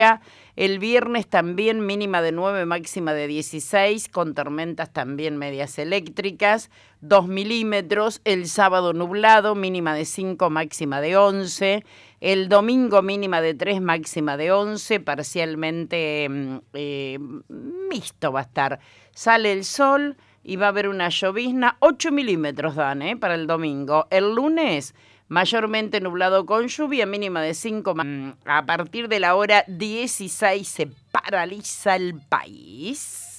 El viernes también mínima de 9, máxima de 16, con tormentas también medias eléctricas, 2 milímetros. El sábado nublado, mínima de 5, máxima de 11. El domingo mínima de 3, máxima de 11, parcialmente mixto va a estar. Sale el sol y va a haber una llovizna, 8 milímetros dan para el domingo. El lunes mayormente nublado con lluvia, mínima de 5. A partir de la hora 16 se paraliza el país.